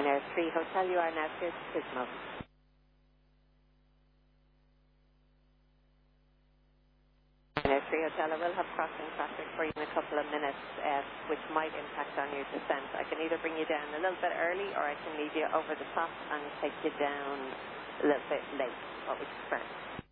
Ryanair 3 Hotel, you are now clear to Pismo. Ryanair 3 Hotel, I will have crossing traffic for you in a couple of minutes, which might impact on your descent. I can either bring you down a little bit early or I can leave you over the top and take you down a little bit late. What would you prefer?